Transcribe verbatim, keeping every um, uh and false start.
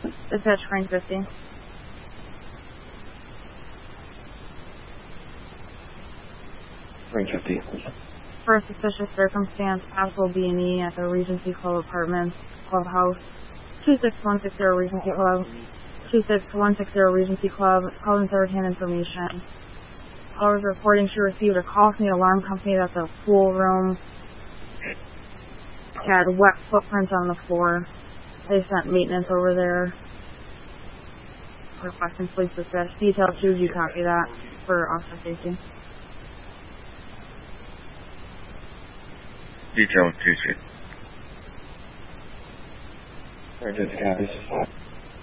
Dispatch Frank fifty. Frank fifty. For a suspicious circumstance, possible B and E at the Regency Club Apartments, Clubhouse, two six one six zero Regency Club, two six one six zero Regency Club, call in third-hand information. Caller was reporting she received a call from the alarm company that the pool room had wet footprints on the floor. They sent maintenance over there. Requesting police dispatch. Detail two, you copy that for officer safety. Detail two, two. Very good, copies.